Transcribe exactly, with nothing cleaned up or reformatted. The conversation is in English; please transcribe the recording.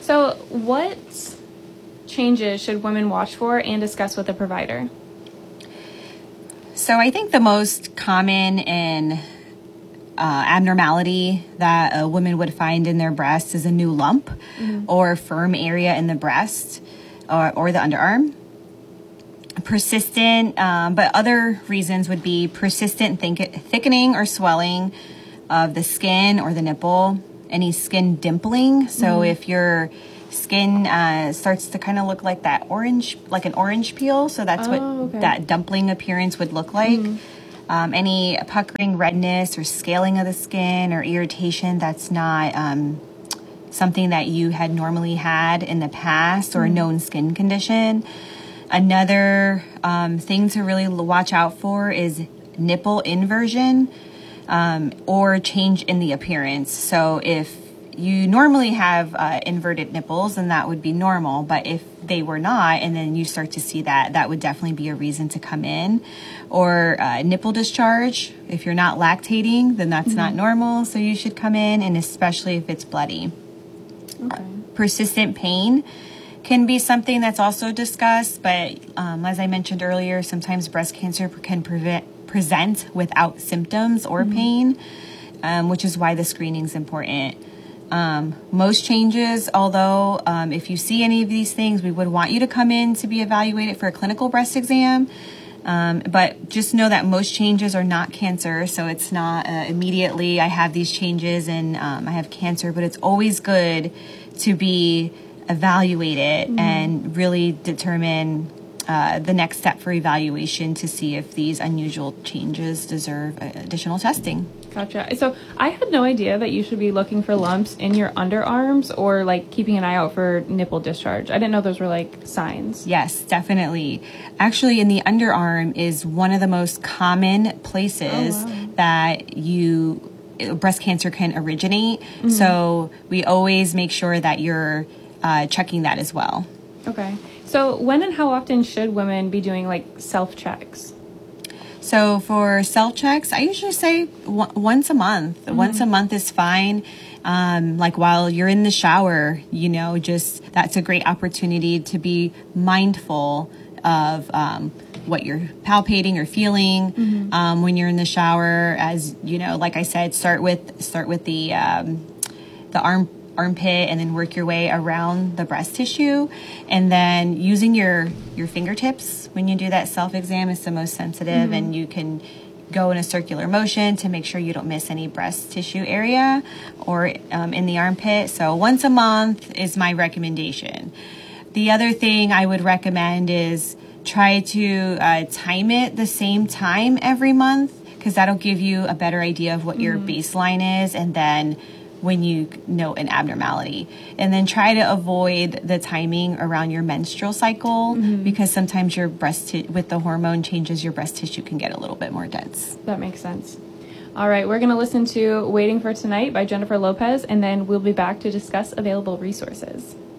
So what changes should women watch for and discuss with a provider? So I think the most common and uh, abnormality that a woman would find in their breast is a new lump mm-hmm. or firm area in the breast or, or the underarm. Persistent, um, but other reasons would be persistent thick- thickening or swelling of the skin or the nipple, any skin dimpling. So mm-hmm. if your skin uh, starts to kind of look like that orange, like an orange peel, so that's oh, what okay. that dumpling appearance would look like. Mm-hmm. Um, any puckering, redness, or scaling of the skin or irritation that's not um, something that you had normally had in the past or mm-hmm. a known skin condition. Another um, thing to really watch out for is nipple inversion um, or change in the appearance. So if you normally have uh, inverted nipples, then that would be normal. But if they were not, and then you start to see that, that would definitely be a reason to come in. Or uh, nipple discharge. If you're not lactating, then that's mm-hmm. not normal. So you should come in, and especially if it's bloody. Okay. Uh, persistent pain can be something that's also discussed, but um, as I mentioned earlier, sometimes breast cancer can prevent, present without symptoms or mm-hmm. pain, um, which is why the screening is important. Um, most changes, although um, if you see any of these things, we would want you to come in to be evaluated for a clinical breast exam. Um, but just know that most changes are not cancer, so it's not uh, immediately I have these changes and um, I have cancer, but it's always good to be evaluate it mm-hmm. and really determine uh, the next step for evaluation to see if these unusual changes deserve additional testing. Gotcha. So I had no idea that you should be looking for lumps in your underarms or like keeping an eye out for nipple discharge. I didn't know those were like signs. Yes, definitely. Actually, in the underarm is one of the most common places oh, wow. that you breast cancer can originate. Mm-hmm. So we always make sure that you're Uh, checking that as well. Okay. So when and how often should women be doing like self-checks? So for self-checks, I usually say w- once a month. Mm-hmm. Once a month is fine. Um, like while you're in the shower, you know, just that's a great opportunity to be mindful of um, what you're palpating or feeling mm-hmm. um, when you're in the shower. As you know, like I said, start with start with the um, the arm. armpit and then work your way around the breast tissue, and then using your your fingertips when you do that self-exam is the most sensitive mm-hmm. and you can go in a circular motion to make sure you don't miss any breast tissue area or um, in the armpit. So once a month is my recommendation. The other thing I would recommend is try to uh, time it the same time every month, because that'll give you a better idea of what mm-hmm. your baseline is, and then when you note an abnormality. And then try to avoid the timing around your menstrual cycle mm-hmm. because sometimes your breast, t- with the hormone changes, your breast tissue can get a little bit more dense. That makes sense. All right, we're going to listen to Waiting for Tonight by Jennifer Lopez, and then we'll be back to discuss available resources.